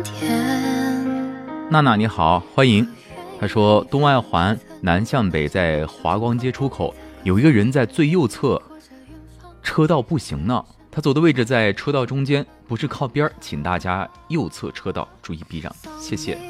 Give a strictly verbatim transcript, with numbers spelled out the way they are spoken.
娜娜你好，欢迎。他说东外环南向北在华光街出口有一个人在最右侧车道不行呢，他走的位置在车道中间，不是靠边，请大家右侧车道注意避让，谢谢。